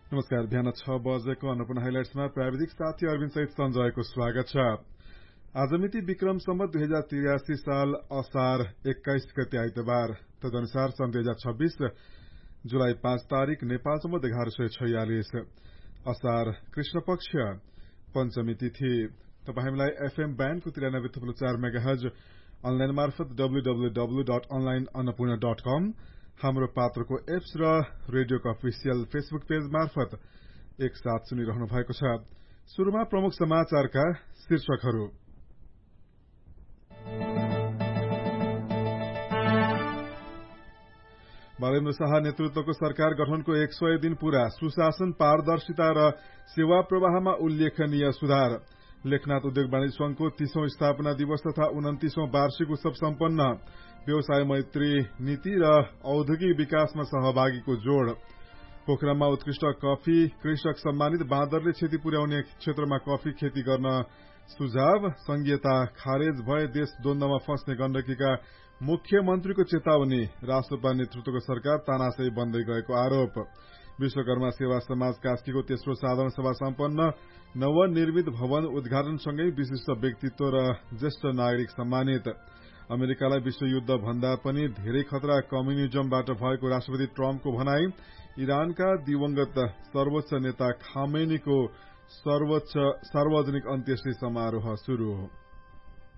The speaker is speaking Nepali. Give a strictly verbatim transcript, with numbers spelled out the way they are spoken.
नमस्कार। बिहान छ बजेको अन्नपूर्ण हाइलाइट्समा प्राविधिक साथी अरविन्द सहित सञ्जयको स्वागत छ। आज मिति विक्रम सम्वत दुई हजार त्रियासी साल असार एक्काइस गते आइतबार, तदनुसार सन् दुई हजार छब्बीस जुलाई पाँच तारीक नेपाल सम्वत एघार सय छयालिस असार कृष्ण पक्ष पञ्चमी तिथि। तपाईँ हामीलाई एफएम ब्यान्डको त्रियानब्बे थुप्रो चार मेगाहज, अनलाइन मार्फत W W W dot online Annapurna dot कम, हाम्रो पात्रको एप्स र रेडियोको अफिसियल फेसबुक पेज मार्फत एकसाथ सुनिरहनु भएको छ। सुरुमा प्रमुख समाचारका शीर्षकहरू। बालेन्द्र शाह नेतृत्वको सरकार गठनको एक सय दिन पूरा, सुशासन, पारदर्शिता र सेवा प्रवाहमा उल्लेखनीय सुधार। लेखनाथ उद्योग वाणिज्य संघको तीसौं स्थापना दिवस तथा उन्तिसौं वार्षिक उत्सव सम्पन्न। व्यवसाय मैत्री नीति र औद्योगिक विकासमा सहभागीको जोड़। पोखरामा उत्कृष्ट कफी कृषक सम्मानित, बाँदरले क्षति पुर्याउने क्षेत्रमा कफी खेती गर्न सुझाव। संघीयता खारेज भए देश द्वन्द्वमा फस्ने गण्डकीका मुख्यमन्त्रीको चेतावनी। राष्ट्रपा नेतृत्वको सरकार तानाशाही बन्दै गएको आरोप। विश्वकर्मा सेवा समाज कास्कीको तेस्रो साधारण सभा सम्पन्न। नवनिर्मित भवन उद्घाटनसँगै विशिष्ट व्यक्तित्व र ज्येष्ठ नागरिक सम्मानित। अमेरिकालाई विश्वयुद्ध भन्दा पनि धेरै खतरा कम्युनिजमबाट भएको राष्ट्रपति ट्रम्पको भनाई। इरानका दिवंगत सर्वोच्च नेता खामेनीको सर्वोच्च सार्वजनिक अन्त्येष्टि समारोह शुरू।